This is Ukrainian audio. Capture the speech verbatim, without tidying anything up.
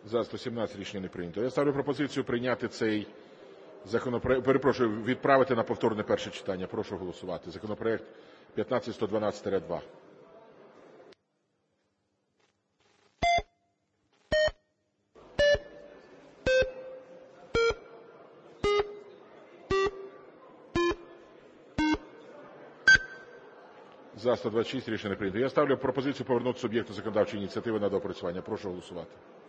За сто сімнадцять рішення не прийнято. Я ставлю пропозицію прийняти цей законопроект, перепрошую, відправити на повторне перше читання. Прошу голосувати. Законопроект п'ятнадцять сто дванадцять два. За сто двадцять шість рішення не прийнято. Я ставлю пропозицію повернути суб'єкту законодавчої ініціативи на доопрацювання. Прошу голосувати.